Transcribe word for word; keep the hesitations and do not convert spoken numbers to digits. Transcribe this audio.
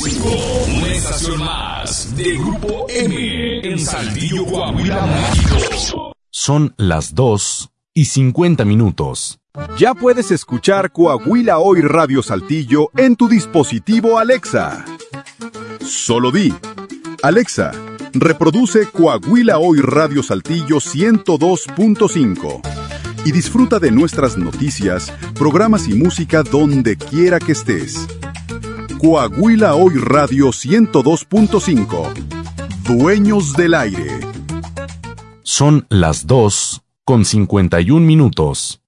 cinco, una estación más de Grupo M en Saltillo, Coahuila, México. Son las dos y cincuenta minutos. Ya puedes escuchar Coahuila Hoy Radio Saltillo en tu dispositivo Alexa. Solo di, Alexa, reproduce Coahuila Hoy Radio Saltillo ciento dos punto cinco y disfruta de nuestras noticias, programas y música donde quiera que estés. Coahuila Hoy Radio ciento dos punto cinco. Dueños del aire. Son las dos con cincuenta y un minutos.